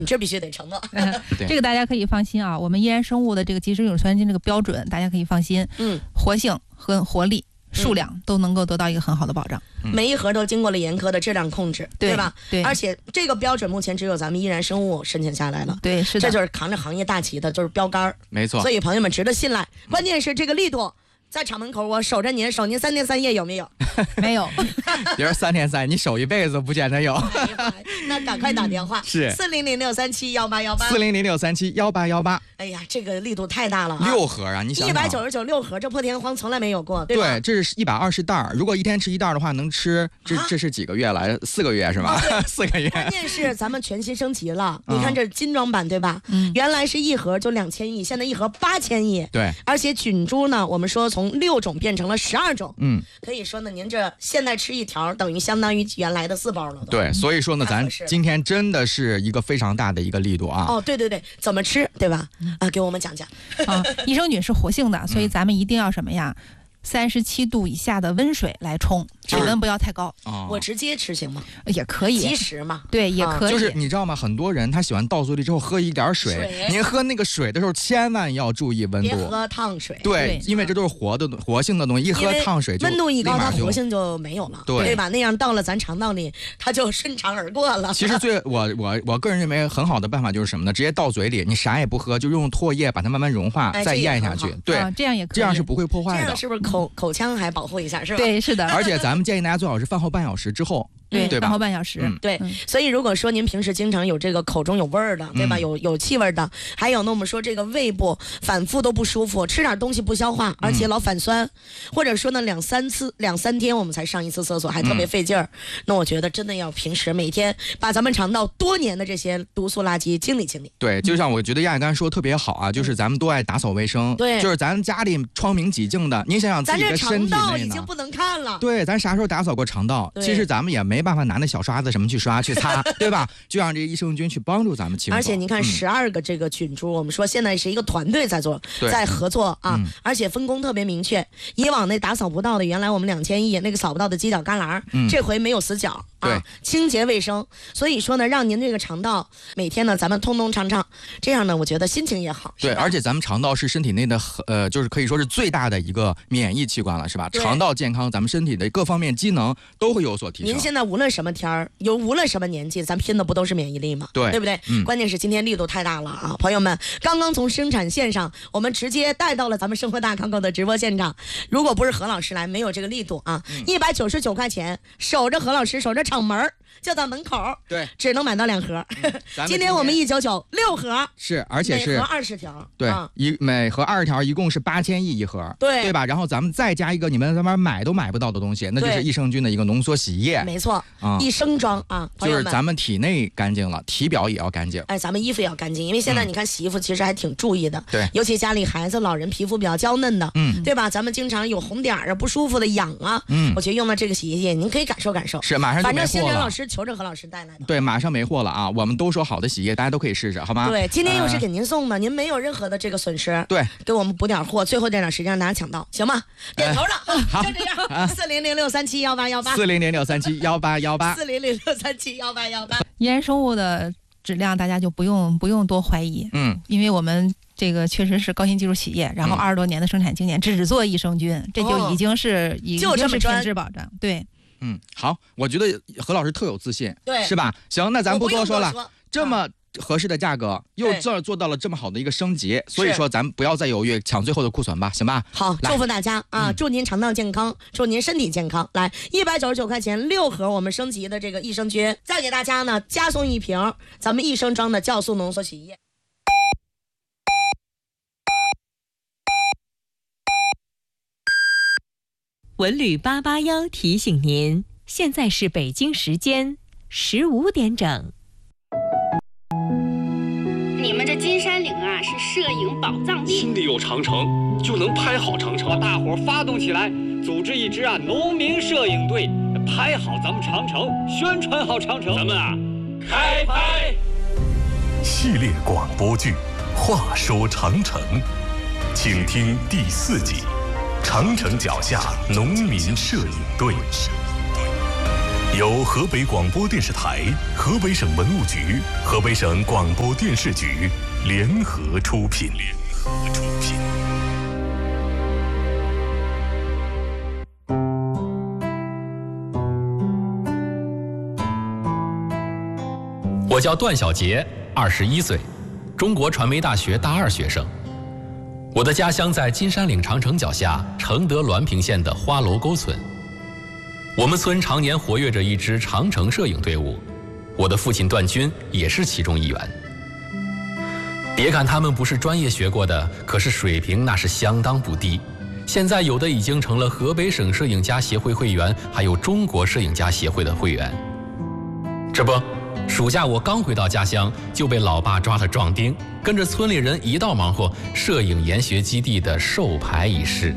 你这必须得承诺。 这个大家可以放心啊，我们依然生物的这个即时有酸菌这个标准，大家可以放心。活性和活力。数量都能够得到一个很好的保障， 每一盒都经过了严苛的质量控制，对吧？ 对， 而且这个标准目前只有咱们依然生物申请下来了， 对，是的， 这就是扛着行业大旗的，就是标杆， 没错。 所以朋友们值得信赖，关键是这个力度。在厂门口，我守着您，守您3天3夜，有没有？ 没有。 别说3天3夜，你守一辈子不见得有。 那赶快打电话， 是 40063718818，40063718818。哎呀，这个力度太大了 ，6盒啊！你想想 ，199 6盒，这破天荒从来没有过，对吧？ 对，这是120袋，如果一天吃1袋的话，能吃这是几个月了？4个月是吧？4个月。 关键是咱们全新升级了，你看这精装版对吧？原来是一盒就2000亿，现在一盒8000亿。 对， 而且菌株呢，我们说从6种变成了12种，可以说呢，您这现在吃一条等于相当于原来的4包了。 对，所以说呢，咱今天真的是一个非常大的一个力度啊。 哦，对对对，怎么吃，对吧？给我们讲讲。 益生菌是活性的，所以咱们一定要什么呀？37度以下的温水来冲，水温不要太高。 我直接吃行吗？ 也可以， 即食嘛。 对，也可以。 就是你知道吗？很多人他喜欢倒嘴里之后喝一点水，您喝那个水的时候千万要注意温度， 别喝烫水。 对，因为这都是活性的东西，一喝烫水就温度一高，它活性就没有了，对吧？那样到了咱肠道里，它就顺肠而过了。 其实我个人认为很好的办法就是什么呢？直接倒嘴里，你啥也不喝，就用唾液把它慢慢融化，再咽下去。对， 这样也可以， 这样是不会破坏的。 这样是不是口腔还保护一下是吧？ 对，是的。 而且咱们建议大家最好是饭后半小时之后。对吧？ 饭后半小时。 对，所以如果说您平时经常有这个口中有味儿的，对吧？有气味的，还有呢，我们说这个胃部反复都不舒服，吃点东西不消化，而且老反酸，或者说呢2、3天我们才上一次厕所，还特别费劲儿。那我觉得真的要平时每天把咱们肠道多年的这些毒素垃圾清理清理。 对，就像我觉得亚亚刚才说的特别好啊，就是咱们都爱打扫卫生， 对， 就是咱家里窗明几净的，您想想自己的身体内呢， 咱这肠道已经不能看了。 对，咱啥时候打扫过肠道？其实咱们也没办法拿那小刷子什么去刷去擦，对吧？就让这益生菌去帮助咱们清扫。 而且您看12个这个菌株，我们说现在是一个团队在做，在合作啊，而且分工特别明确。以往那打扫不到的，原来我们2000亿那个扫不到的犄角旮旯，这回没有死角。 对， 清洁卫生，所以说呢，让您这个肠道每天呢，咱们通通畅畅，这样呢，我觉得心情也好。 对，而且咱们肠道是身体内的就是可以说是最大的一个免疫器官了，是吧？肠道健康，咱们身体的各方面机能都会有所提升。 您现在无论什么天儿，无论什么年纪，咱拼的不都是免疫力吗？ 对， 对不对？关键是今天力度太大了啊，朋友们，刚刚从生产线上，我们直接带到了咱们生活大康口的直播现场。如果不是何老师来，没有这个力度啊，199块钱，守着何老师，守着厂门，就到门口， 对， 只能买到2盒。今天我们199 6盒， 是，而且是每盒20条， 对，每盒20条，一共是8000亿一盒， 对吧？然后咱们再加一个你们在外买都买不到的东西，那就是益生菌的一个浓缩洗液， 没错，益生装啊， 就是咱们体内干净了，体表也要干净。 哎，咱们衣服也要干净，因为现在你看洗衣服其实还挺注意的， 对， 尤其家里孩子、老人皮肤比较娇嫩的，对吧？咱们经常有红点啊、不舒服的、痒啊，我觉得用了这个洗衣液，您可以感受感受。 是，马上就没货了。 反正仙人老师求着何老师带来的。 对，马上没货了啊！我们都说好的洗液，大家都可以试试，好吗？ 对，今天又是给您送的，您没有任何的这个损失。 对， 给我们补点货，最后这点时间让大家抢到，行吗？点头了， 好， 就这样。40063718818，400637188，400637188。 依然生物的质量大家就不用多怀疑，因为我们这个确实是高新技术企业，然后20多年的生产经验，只做益生菌，这就已经是品质保障。对， 好，我觉得何老师特有自信， 对， 是吧？行，那咱不多说了，这么合适的价格，又做到了这么好的一个升级，所以说咱们不要再犹豫，抢最后的库存吧，行吧？ 好，祝福大家啊！祝您肠道健康，祝您身体健康。来，199块钱6盒我们升级的这个益生菌，再给大家呢加送1瓶咱们益生装的酵素浓缩洗衣液。 文旅881提醒您，现在是北京时间15点整。 你们这金山岭啊，是摄影宝藏地。 心里有长城，就能拍好长城。把大伙发动起来，组织一支农民摄影队，拍好咱们长城，宣传好长城。咱们开拍！ 系列广播剧《话说长城》，请听第4集《长城脚下农民摄影队》。 由河北广播电视台、河北省文物局、河北省广播电视局联合出品。 我叫段小杰，21岁，中国传媒大学大2学生。我的家乡在金山岭长城脚下承德滦平县的花楼沟村。我们村常年活跃着一支长城摄影队伍，我的父亲段军也是其中一员。别看他们不是专业学过的，可是水平那是相当不低。现在有的已经成了河北省摄影家协会会员，还有中国摄影家协会的会员。这不，暑假我刚回到家乡，就被老爸抓了壮丁，跟着村里人一道忙活摄影研学基地的授牌仪式。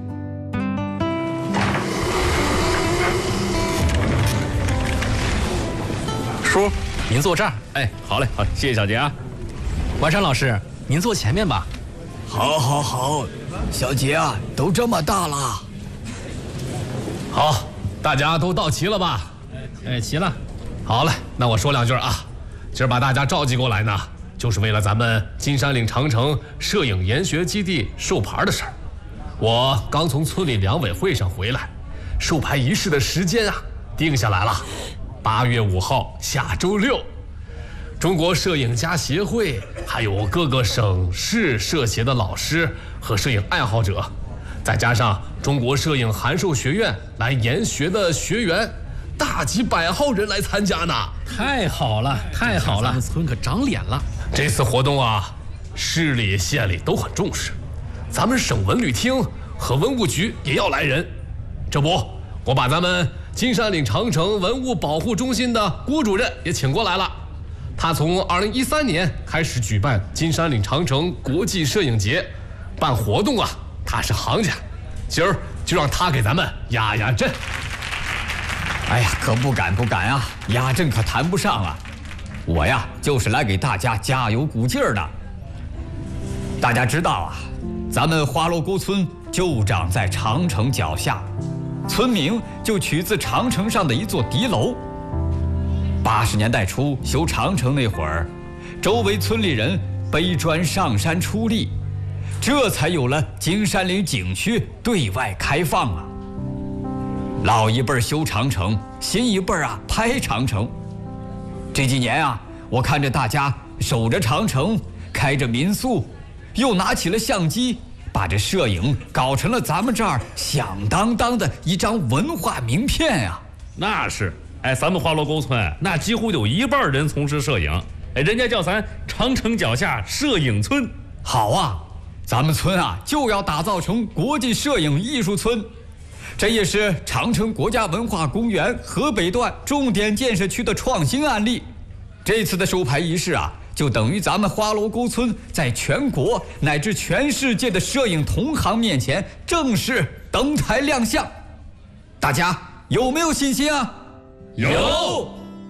叔，您坐这儿。 哎，好嘞，好，谢谢小杰啊。 万山老师，您坐前面吧。 好，小杰啊，都这么大了。 好，大家都到齐了吧？哎，齐了。好嘞，那我说2句啊。今儿把大家召集过来呢，就是为了咱们金山岭长城摄影研学基地授牌的事儿。我刚从村里两委会上回来，授牌仪式的时间啊定下来了，8月5号下周6。中国摄影家协会还有各个省市摄协的老师和摄影爱好者，再加上中国摄影函授学院来研学的学员，大几百号人来参加呢。 太好了，太好了，咱们村可长脸了。 这次活动啊，市里县里都很重视，咱们省文旅厅和文物局也要来人。这不，我把咱们金山岭长城文物保护中心的郭主任也请过来了。他从2013年开始举办金山岭长城国际摄影节，办活动啊，他是行家。今儿就让他给咱们压压阵。 哎呀，可不敢啊，压阵可谈不上啊。我呀，就是来给大家加油鼓劲儿的。大家知道啊，咱们花楼沟村就长在长城脚下，村名就取自长城上的一座敌楼。80年代初修长城那会儿，周围村里人背砖上山出力，这才有了金山岭景区对外开放啊。老一辈修长城，新一辈啊拍长城。这几年啊，我看着大家守着长城，开着民宿，又拿起了相机，把这摄影搞成了咱们这儿响当当的一张文化名片呀。 那是。哎，咱们花楼沟村那几乎有1半人从事摄影，哎，人家叫咱长城脚下摄影村。 好啊，咱们村啊就要打造成国际摄影艺术村，这也是长城国家文化公园河北段重点建设区的创新案例。这次的授牌仪式啊，就等于咱们花楼沟村在全国乃至全世界的摄影同行面前正式登台亮相。大家有没有信心啊？ 有。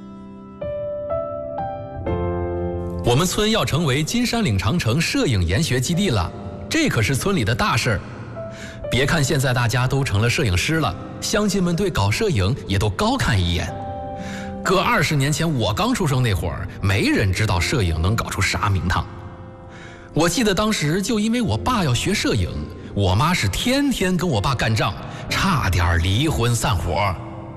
我们村要成为金山岭长城摄影研学基地了，这可是村里的大事儿。别看现在大家都成了摄影师了，乡亲们对搞摄影也都高看一眼。搁20年前我刚出生那会儿，没人知道摄影能搞出啥名堂。我记得当时就因为我爸要学摄影，我妈是天天跟我爸干仗，差点离婚散伙。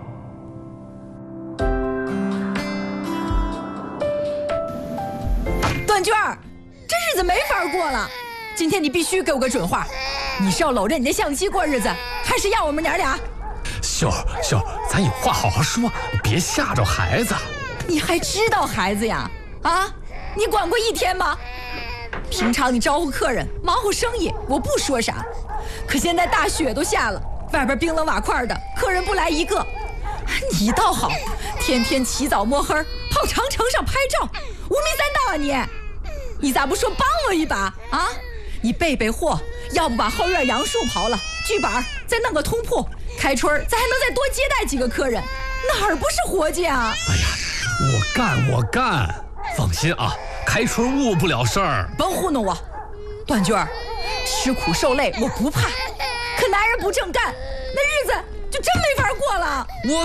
段娟儿，这日子没法过了，今天你必须给我个准话，你是要搂着你的相机过日子，还是要我们娘俩？ 秀儿，咱有话好好说，别吓着孩子。 你还知道孩子呀？啊，你管过1天吗？平常你招呼客人，忙活生意，我不说啥。可现在大雪都下了，外边冰冷瓦块的，客人不来一个。你倒好，天天起早摸黑跑长城上拍照，无名三道啊你咋不说帮我一把啊？你备货，要不把后院杨树刨了，锯板再弄个通铺，开春咱还能再多接待几个客人，哪儿不是活计啊？ 哎呀，我干，放心啊，开春误不了事儿。 甭糊弄我，段娟儿，吃苦受累我不怕，可男人不正干，那日子就真没法过了。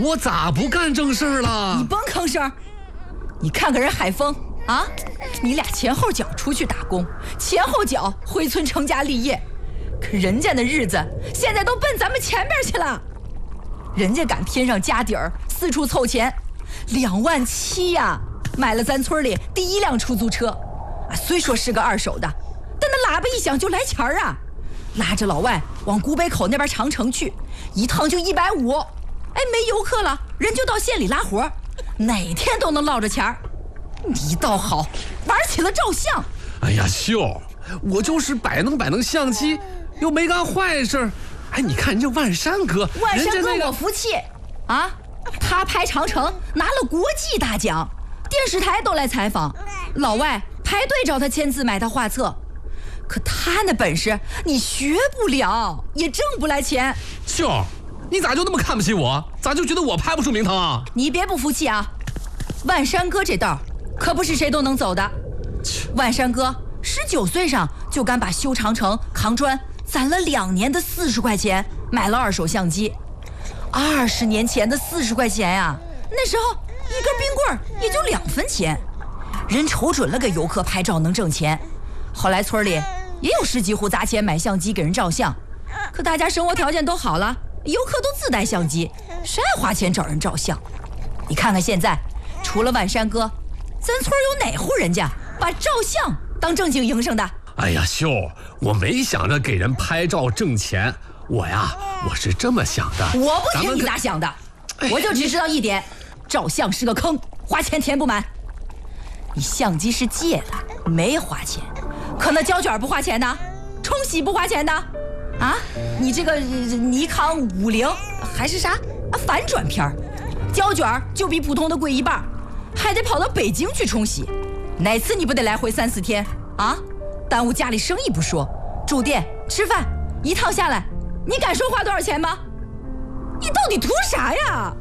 我咋不干正事了？ 你甭吭声！你看看人海峰啊，你俩前后脚出去打工，前后脚回村成家立业，可人家的日子现在都奔咱们前边去了。人家敢拼上家底儿，四处凑钱，2万7呀，买了咱村里第1辆出租车啊，虽说是个2手的，但那喇叭一响就来钱儿啊，拉着老外往古北口那边长城去，一趟就150。哎，没游客了，人就到县里拉活，哪天都能落着钱儿。你倒好，玩起了照相。 哎呀，秀，我就是摆弄相机，又没干坏事。哎，你看人家万山哥， 万山哥我服气啊！他拍长城拿了国际大奖，电视台都来采访，老外排队找他签字买他画册。可他那本事你学不了，也挣不来钱。 秀，你咋就那么看不起我？咋就觉得我拍不出名堂啊？ 你别不服气啊！万山哥这道可不是谁都能走的。万山哥19岁上就敢把修长城扛砖攒了2年的40块钱买了2手相机。20年前的40块钱呀，那时候一根冰棍也就2分钱。人瞅准了给游客拍照能挣钱，后来村里也有10几户砸钱买相机给人照相。可大家生活条件都好了，游客都自带相机，谁爱花钱找人照相？你看看现在，除了万山哥，咱村有哪户人家把照相当正经营生的？ 哎呀，秀，我没想着给人拍照挣钱，我是这么想的。 我不听你咋想的，我就只知道一点，照相是个坑，花钱填不满。你相机是借的，没花钱，可那胶卷不花钱的，冲洗不花钱的，啊，你这个尼康50还是啥反转片，胶卷就比普通的贵1半，还得跑到北京去冲洗，哪次你不得来回3、4天啊？耽误家里生意不说，住店吃饭一趟下来，你敢说花多少钱吗？你到底图啥呀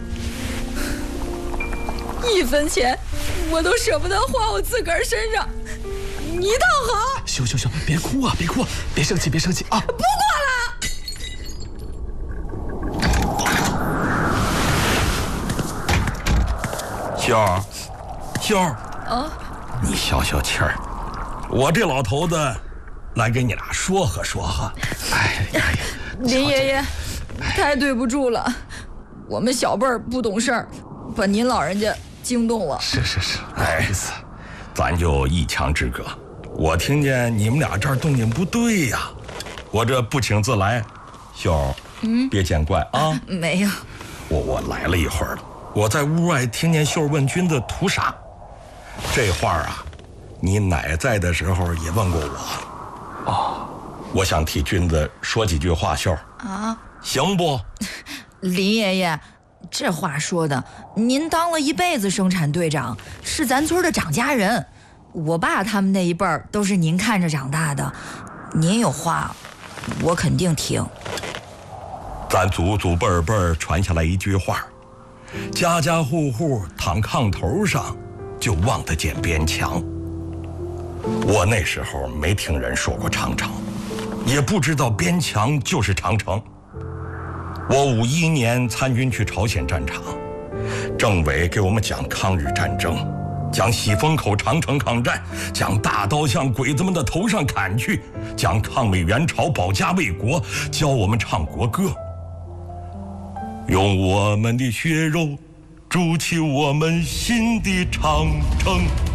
？1分钱我都舍不得花我自个儿身上，你倒好。 秀，别哭啊，别生气啊！ 不管了。秀儿， 啊， 你消消气儿。我这老头子来给你俩说和。哎呀， 林爷爷，太对不住了，我们小辈儿不懂事儿，把您老人家惊动了。 是，不好意思， 咱就一墙之隔。我听见你们俩这儿动静不对呀，我这不请自来，秀儿，别见怪啊。 没有， 我来了一会儿了，我在屋外听见秀儿问君子图啥，这话啊。你奶在的时候也问过我，哦，我想替君子说几句话，秀儿啊，行不？ 林爷爷，这话说的，您当了一辈子生产队长，是咱村的长家人，我爸他们那一辈儿都是您看着长大的，您有话，我肯定听。 咱祖辈儿传下来一句话，家家户户躺炕头上就望得见边墙。我那时候没听人说过长城，也不知道边墙就是长城。我51年参军去朝鲜战场，政委给我们讲抗日战争，讲喜峰口长城抗战，讲大刀向鬼子们的头上砍去，讲抗美援朝保家卫国，教我们唱国歌，用我们的血肉筑起我们新的长城。